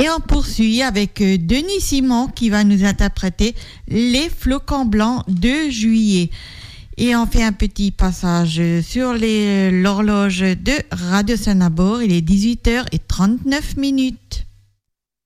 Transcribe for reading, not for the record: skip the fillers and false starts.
on poursuit avec Denis Simon qui va nous interpréter Les Flocons Blancs de juillet. Et on fait un petit passage sur l'horloge de Radio Saint-Nabor. Il est 18h39.